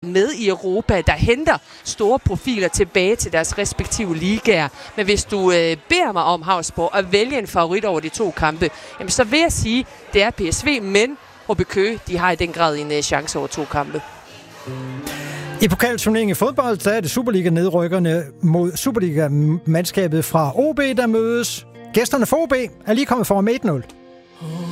med i Europa, der henter store profiler tilbage til deres respektive ligaer. Men hvis du beder mig om, Hausborg, at vælge en favorit over de 2 kampe, jamen, så vil jeg sige, det er PSV, men HB Køge, de har i den grad en chance over 2 kampe. I pokalturneringen i fodbold, der er det Superliga-nedrykkerne mod Superliga-mandskabet fra OB, der mødes. Gæsterne for OB er lige kommet foran med 1-0.